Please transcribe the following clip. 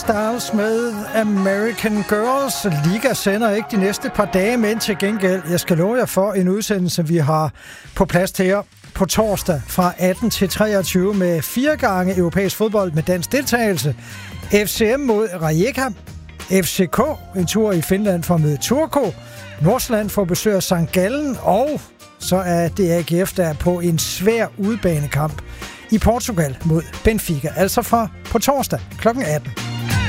Styles med American Girls. Liga sender ikke de næste par dage, men til gengæld, jeg skal love jer for en udsendelse, vi har på plads til jer på torsdag fra 18 til 23 med 4 gange europæisk fodbold med dansk deltagelse. FCM mod Rijeka, FCK, en tur i Finland for at møde Turku, Nordsjælland får besøg af St. Gallen, og så er det AGF, der er på en svær udbanekamp i Portugal mod Benfica, altså fra på torsdag kl. 18.